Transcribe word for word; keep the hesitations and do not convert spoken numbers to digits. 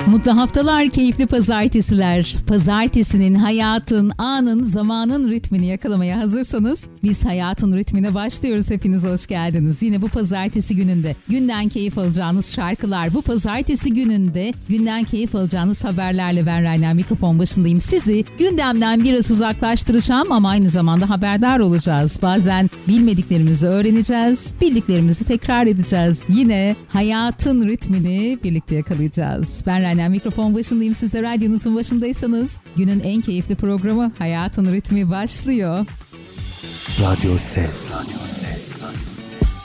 Mutlu haftalar, keyifli pazartesiler. Pazartesinin, hayatın, anın, zamanın ritmini yakalamaya hazırsanız biz hayatın ritmine başlıyoruz. Hepiniz hoş geldiniz. Yine bu pazartesi gününde günden keyif alacağınız şarkılar, bu pazartesi gününde günden keyif alacağınız haberlerle ben Rayna mikrofon başındayım. Sizi gündemden biraz uzaklaştıracağım ama aynı zamanda haberdar olacağız. Bazen bilmediklerimizi öğreneceğiz, bildiklerimizi tekrar edeceğiz. Yine hayatın ritmini birlikte yakalayacağız. Ben Rayna mikrofon başındayım. Siz de radyonuzun başındaysanız günün en keyifli programı Hayatın Ritmi başlıyor. Radyo Ses.